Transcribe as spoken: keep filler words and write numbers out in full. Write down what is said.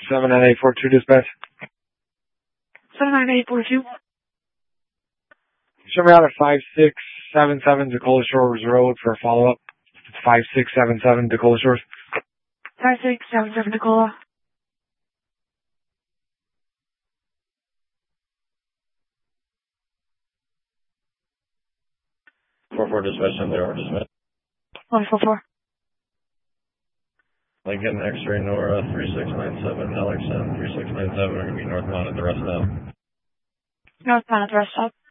seven nine eight four two dispatch. seven nine eight four two. Show me out at five six seven seven Decola Shores Road for a follow-up. It's five six seven seven Decola Shores. five six seven seven Decola. four four dispatch, ten zero dispatch. one four four. Lincoln X-ray Nora three six nine seven, Alex M three six nine seven are going to be northbound at the rest stop. Northbound at the rest stop.